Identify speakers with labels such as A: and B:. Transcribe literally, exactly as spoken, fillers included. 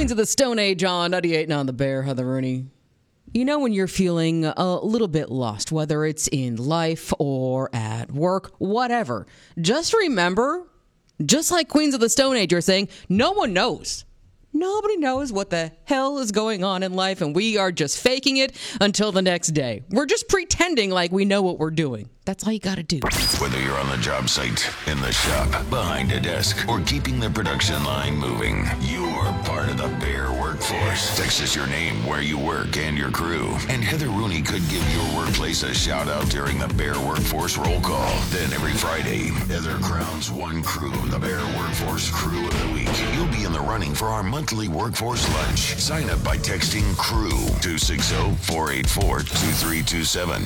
A: Queens of the Stone Age on ninety-eight and on the Bear, Heather Rooney. You know when you're feeling a little bit lost, whether it's in life or at work, whatever. Just remember, just like Queens of the Stone Age are saying, no one knows. Nobody knows what the hell is going on in life, and we are just faking it until the next day. We're just pretending like we know what we're doing. That's all you gotta do.
B: Whether you're on the job site, in the shop, behind a desk, or keeping the production line moving, you're part of the Bear workforce. Text us your name, where you work, and your crew. And Heather Rooney could give your workplace a shout out during the Bear Workforce Roll Call. Then every Friday, Heather crowns one crew the Bear Workforce Crew of the Week. You'll be in the running for our monthly workforce lunch. Sign up by texting CREW to six zero, four eight four, two three two seven.